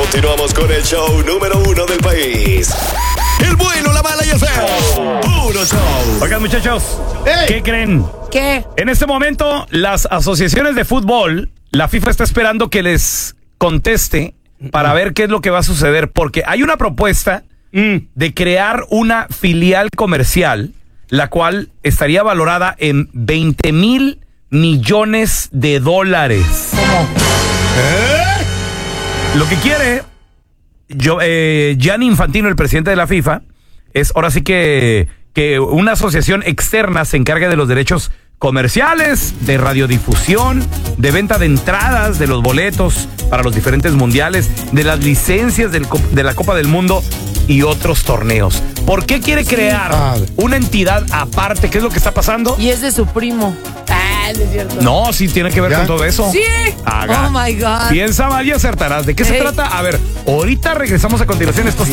Continuamos con el show número 1 del país. El bueno, la mala y el feo. Puro show. Oigan, muchachos, ¿qué creen? ¿Qué? En este momento, las asociaciones de fútbol, la FIFA está esperando que les conteste para ver qué es lo que va a suceder, porque hay una propuesta de crear una filial comercial, la cual estaría valorada en $20,000 millones. ¿Cómo? Lo que quiere Gianni Infantino, el presidente de la FIFA, es ahora sí que una asociación externa se encargue de los derechos comerciales, de radiodifusión, de venta de entradas, de los boletos para los diferentes mundiales, de las licencias de la Copa del Mundo y otros torneos. ¿Por qué quiere crear una entidad aparte? ¿Qué es lo que está pasando? Y es de su primo. No es cierto. No, sí tiene que ver con todo eso. Sí. Haga. Oh my God. Piensa mal y acertarás. ¿De qué se trata? A ver, ahorita regresamos a continuación. Estos